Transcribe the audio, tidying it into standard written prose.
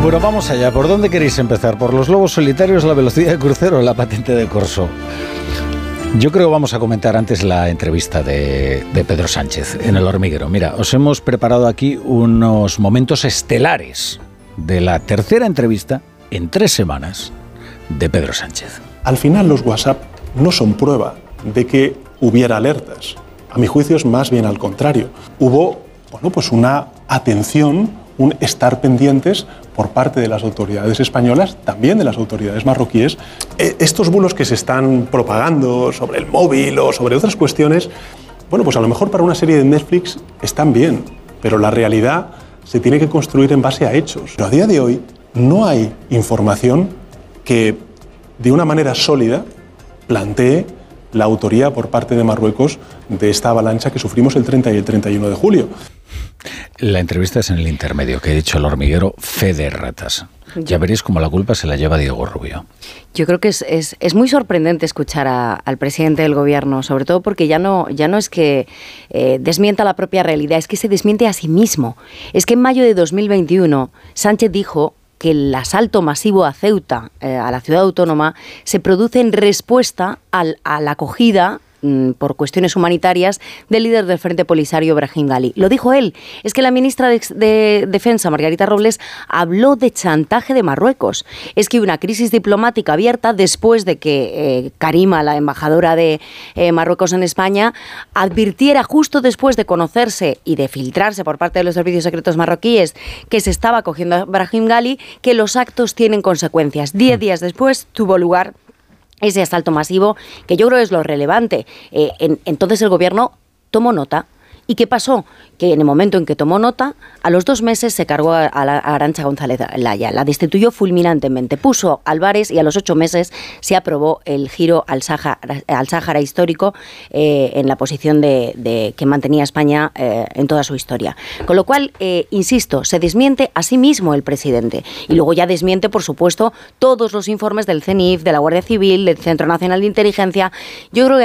Bueno, vamos allá. ¿Por dónde queréis empezar? ¿Por los lobos solitarios, la velocidad de crucero o la patente de corso? Yo creo que vamos a comentar antes la entrevista de Pedro Sánchez en El Hormiguero. Mira, os hemos preparado aquí unos momentos estelares de la tercera entrevista en 3 semanas de Pedro Sánchez. Al final los WhatsApp no son prueba de que hubiera alertas. A mi juicio es más bien al contrario. Hubo, pues una atención, un estar pendientes por parte de las autoridades españolas, también de las autoridades marroquíes. Estos bulos que se están propagando sobre el móvil o sobre otras cuestiones, pues a lo mejor para una serie de Netflix están bien, pero la realidad se tiene que construir en base a hechos. Pero a día de hoy no hay información que de una manera sólida plantee la autoría por parte de Marruecos de esta avalancha que sufrimos el 30 y el 31 de julio. La entrevista es en el intermedio, que he dicho El Hormiguero, fe de ratas. Ya veréis cómo la culpa se la lleva Diego Rubio. Yo creo que es muy sorprendente escuchar al presidente del gobierno, sobre todo porque ya no es que desmienta la propia realidad, es que se desmiente a sí mismo. Es que en mayo de 2021 Sánchez dijo que el asalto masivo a Ceuta, a la ciudad autónoma, se produce en respuesta a la acogida por cuestiones humanitarias del líder del Frente Polisario, Brahim Ghali. Lo dijo él. Es que la ministra de Defensa, Margarita Robles, habló de chantaje de Marruecos. Es que hubo una crisis diplomática abierta después de que Karima, la embajadora de Marruecos en España, advirtiera justo después de conocerse y de filtrarse por parte de los servicios secretos marroquíes que se estaba acogiendo a Brahim Ghali, que los actos tienen consecuencias. 10 días después tuvo lugar ese asalto masivo, que yo creo es lo relevante. Entonces el gobierno tomó nota. ¿Y qué pasó? Que en el momento en que tomó nota, a los 2 meses se cargó a Arantxa González Laya, la destituyó fulminantemente, puso Álvarez y a los 8 meses se aprobó el giro al Sáhara histórico en la posición que mantenía España en toda su historia. Con lo cual, insisto, se desmiente a sí mismo el presidente y luego ya desmiente, por supuesto, todos los informes del CENIF, de la Guardia Civil, del Centro Nacional de Inteligencia. Yo creo que